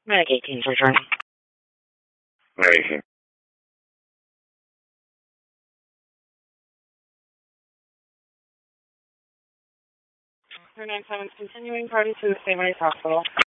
Medic 18's returning. Medic 397's continuing party to the St. Mary's Hospital.